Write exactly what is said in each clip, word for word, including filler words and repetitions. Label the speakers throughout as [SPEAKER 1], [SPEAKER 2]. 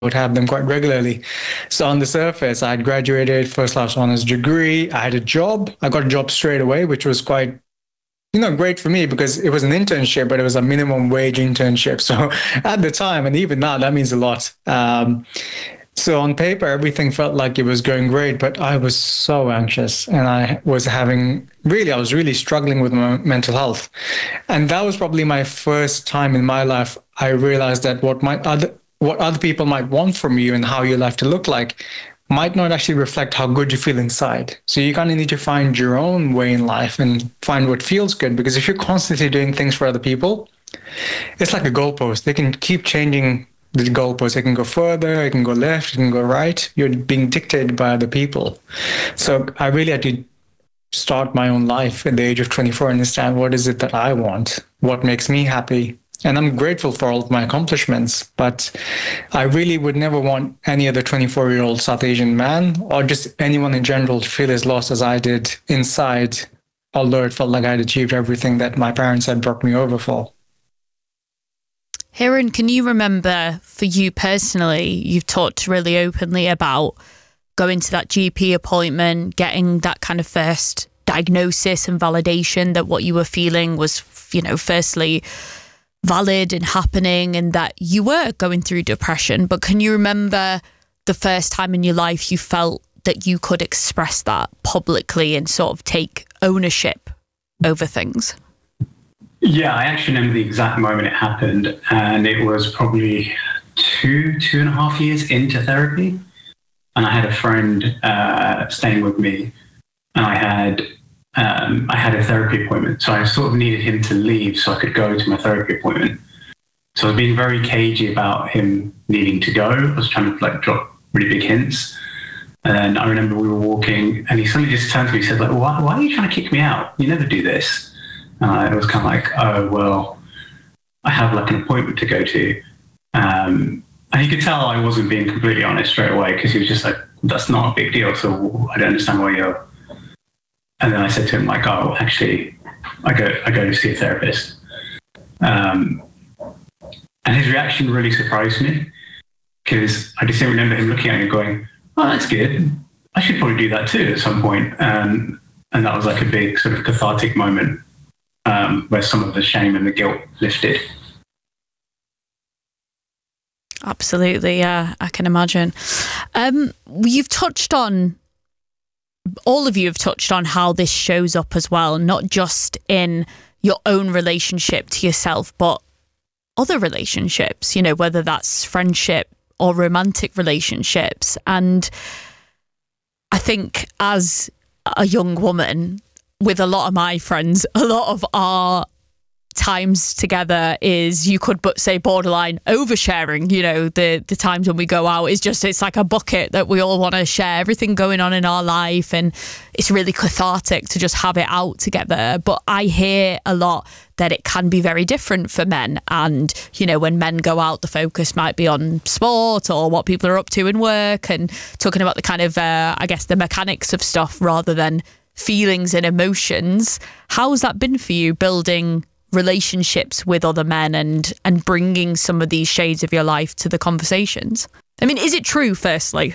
[SPEAKER 1] would have them quite regularly. So on the surface, I had graduated first class honors degree. I had a job. I got a job straight away, which was quite, you know, great for me because it was an internship, but it was a minimum wage internship. So at the time, and even now, that means a lot. Um, so on paper, everything felt like it was going great, but I was so anxious and I was having really, I was really struggling with my mental health. And that was probably my first time in my life. I realized that what might other, what other people might want from you and how your life to look like might not actually reflect how good you feel inside. So you kind of need to find your own way in life and find what feels good. Because if you're constantly doing things for other people, it's like a goalpost. They can keep changing the goalpost. It can go further, it can go left, it can go right. You're being dictated by other people. So I really had to start my own life at the age of twenty-four and understand what is it that I want, what makes me happy. And I'm grateful for all of my accomplishments, but I really would never want any other twenty-four-year-old South Asian man or just anyone in general to feel as lost as I did inside, although it felt like I had achieved everything that my parents had brought me over for.
[SPEAKER 2] Hiran, can you remember, for you personally, you've talked really openly about going to that G P appointment, getting that kind of first diagnosis and validation that what you were feeling was, you know, firstly valid and happening and that you were going through depression. But can you remember the first time in your life you felt that you could express that publicly and sort of take ownership over things?
[SPEAKER 3] Yeah, I actually remember the exact moment it happened, and it was probably two, two and a half years into therapy. And I had a friend uh, staying with me, and I had um, I had a therapy appointment. So I sort of needed him to leave so I could go to my therapy appointment. So I was being very cagey about him needing to go. I was trying to like drop really big hints. And I remember we were walking, and he suddenly just turned to me and said, like, why, why are you trying to kick me out? You never do this. And I was kind of like, oh, well, I have like an appointment to go to. Um, and you could tell I wasn't being completely honest straight away because he was just like, that's not a big deal. So I don't understand why you're. And then I said to him, like, oh, actually, I go I go to see a therapist. Um, and his reaction really surprised me because I just remember him looking at me and going, oh, that's good. I should probably do that too at some point. Um, and that was like a big sort of cathartic moment. Um, where some of the shame and the guilt lifted.
[SPEAKER 2] Absolutely, yeah, I can imagine. Um, you've touched on, all of you have touched on how this shows up as well, not just in your own relationship to yourself, but other relationships, you know, whether that's friendship or romantic relationships. And I think as a young woman, with a lot of my friends, a lot of our times together is, you could but say, borderline oversharing. You know, the the times when we go out is just, it's like a bucket that we all want to share everything going on in our life, and it's really cathartic to just have it out together. But I hear a lot that it can be very different for men, and you know, when men go out, the focus might be on sport or what people are up to in work, and talking about the kind of uh, I guess the mechanics of stuff rather than feelings and emotions. How's that been for you, building relationships with other men and and bringing some of these shades of your life to the conversations? I mean, is it true, firstly?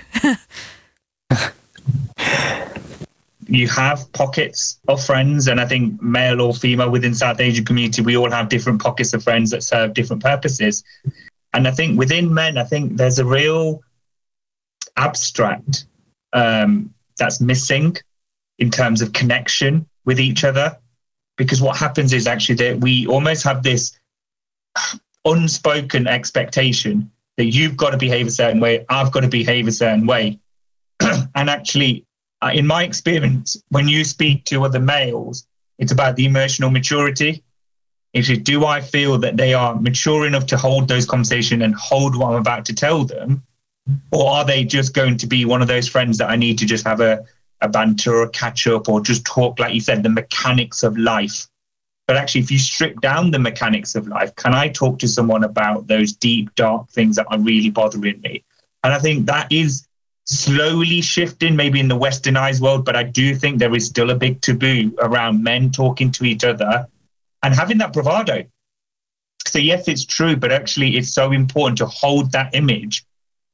[SPEAKER 4] You have pockets of friends, and I think male or female within South Asian community, we all have different pockets of friends that serve different purposes. And I think within men, I think there's a real abstract um, that's missing in terms of connection with each other. Because what happens is actually that we almost have this unspoken expectation that you've got to behave a certain way, I've got to behave a certain way. And actually, uh, in my experience, when you speak to other males, it's about the emotional maturity. It's just, do I feel that they are mature enough to hold those conversations and hold what I'm about to tell them? Or are they just going to be one of those friends that I need to just have a a banter or a catch up or just talk, like you said, the mechanics of life? But actually, if you strip down the mechanics of life, can I talk to someone about those deep, dark things that are really bothering me? And I think that is slowly shifting, maybe in the westernized world, but I do think there is still a big taboo around men talking to each other and having that bravado. So yes, it's true, but actually it's so important to hold that image,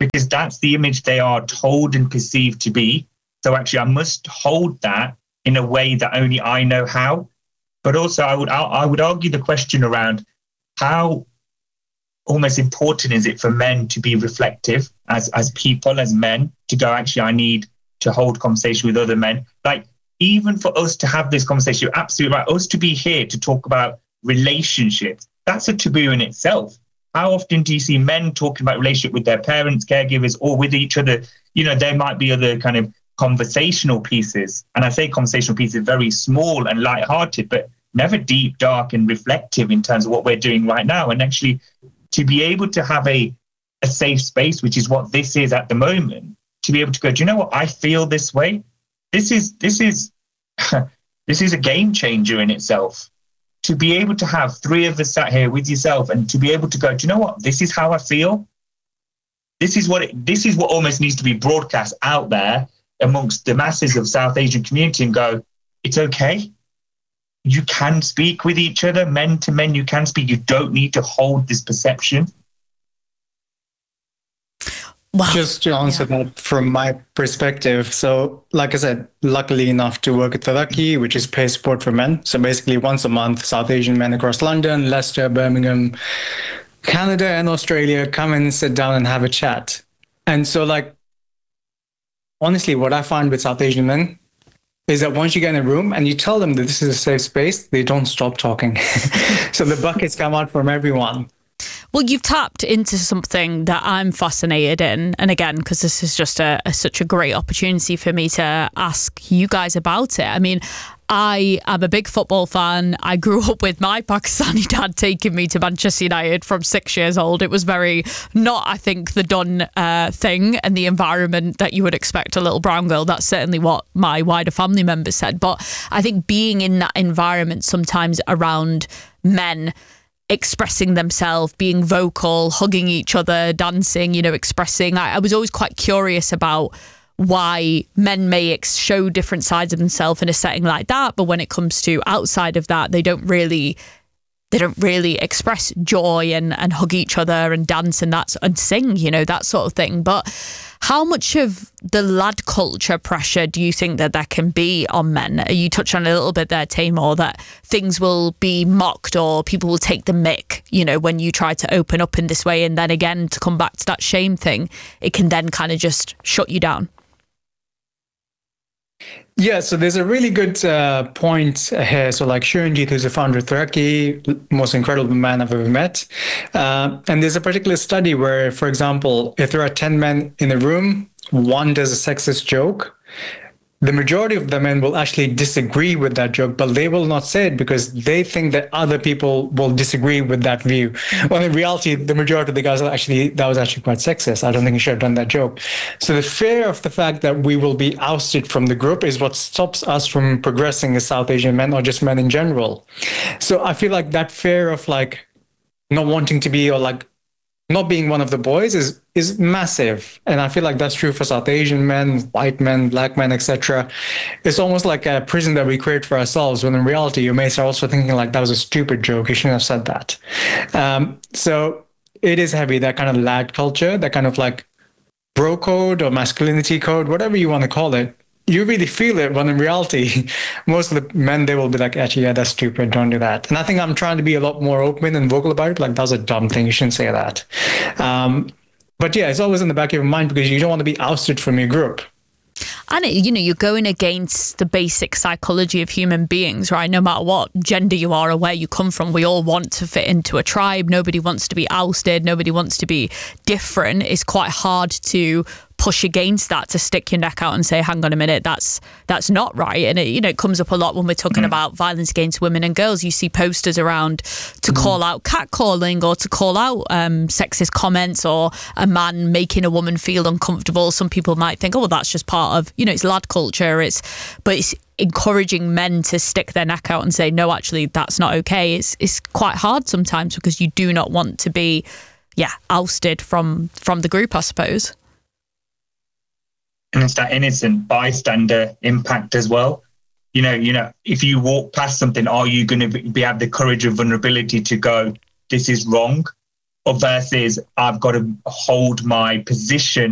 [SPEAKER 4] because that's the image they are told and perceived to be. So actually, I must hold that in a way that only I know how. But also, I would I would argue the question around how almost important is it for men to be reflective as as people, as men, to go, actually, I need to hold conversation with other men. Like, even for us to have this conversation, you're absolutely right, us to be here to talk about relationships, that's a taboo in itself. How often do you see men talking about relationship with their parents, caregivers, or with each other? You know, there might be other kind of conversational pieces. And I say conversational pieces very small and light-hearted, but never deep, dark, and reflective in terms of what we're doing right now. And actually, to be able to have a, a safe space, which is what this is at the moment, to be able to go, do you know what? I feel this way. This is this is this is a game changer in itself. To be able to have three of us sat here with yourself and to be able to go, do you know what? This is how I feel. This is what it, this is what almost needs to be broadcast out there amongst the masses of South Asian community and go, it's okay. You can speak with each other, men to men, you can speak. You don't need to hold this perception.
[SPEAKER 1] Wow. Just to answer yeah. that from my perspective. So, like I said, luckily enough to work at Taraqi, which is pay support for men. So basically once a month, South Asian men across London, Leicester, Birmingham, Canada and Australia come and sit down and have a chat. And so, like, honestly, what I find with South Asian men is that once you get in a room and you tell them that this is a safe space, they don't stop talking. So the buckets come out from everyone.
[SPEAKER 2] Well, you've tapped into something that I'm fascinated in. And again, because this is just a, a such a great opportunity for me to ask you guys about it. I mean, I am a big football fan. I grew up with my Pakistani dad taking me to Manchester United from six years old. It was very not, I think, the done uh, thing and the environment that you would expect a little brown girl. That's certainly what my wider family members said. But I think being in that environment sometimes around men expressing themselves, being vocal, hugging each other, dancing, you know, expressing. I, I was always quite curious about why men may ex- show different sides of themselves in a setting like that, but when it comes to outside of that, they don't really they don't really express joy and, and hug each other and dance and that and sing, you know, that sort of thing. But how much of the lad culture pressure do you think that there can be on men? You touched on a little bit there, Taimur, that things will be mocked or people will take the mick, you know, when you try to open up in this way. And then again, to come back to that shame thing, it can then kind of just shut you down.
[SPEAKER 1] Yeah, so there's a really good uh, point here. So like Shiranjit, who's the founder of Taraqi, most incredible man I've ever met. Uh, and there's a particular study where, for example, if there are ten men in a room, one does a sexist joke, the majority of the men will actually disagree with that joke, but they will not say it because they think that other people will disagree with that view. Well, in reality, the majority of the guys are actually, that was actually quite sexist. I don't think you should have done that joke. So the fear of the fact that we will be ousted from the group is what stops us from progressing as South Asian men or just men in general. So I feel like that fear of like not wanting to be or like not being one of the boys is is massive. And I feel like that's true for South Asian men, white men, black men, et cetera. It's almost like a prison that we create for ourselves, when in reality, you may start also thinking like, that was a stupid joke. You shouldn't have said that. Um, so it is heavy, that kind of lad culture, that kind of like bro code or masculinity code, whatever you want to call it. You really feel it, when in reality, most of the men, they will be like, actually, yeah, that's stupid, don't do that. And I think I'm trying to be a lot more open and vocal about it. Like, that was a dumb thing, you shouldn't say that. Um, but yeah, it's always in the back of your mind because you don't want to be ousted from your group.
[SPEAKER 2] And, it, you know, you're going against the basic psychology of human beings, right? No matter what gender you are or where you come from, we all want to fit into a tribe. Nobody wants to be ousted. Nobody wants to be different. It's quite hard to push against that, to stick your neck out and say, hang on a minute, that's that's not right. And it, you know, it comes up a lot when we're talking mm. about violence against women and girls. You see posters around to mm. call out catcalling or to call out um, sexist comments or a man making a woman feel uncomfortable. Some people might think, oh, well, that's just part of, you know, it's lad culture. It's, but it's encouraging men to stick their neck out and say, no, actually, that's not okay. It's it's quite hard sometimes because you do not want to be, yeah, ousted from from the group, I suppose.
[SPEAKER 4] And it's that innocent bystander impact as well. You know, you know, if you walk past something, are you going to be have the courage of vulnerability to go, this is wrong? or versus I've got to hold my position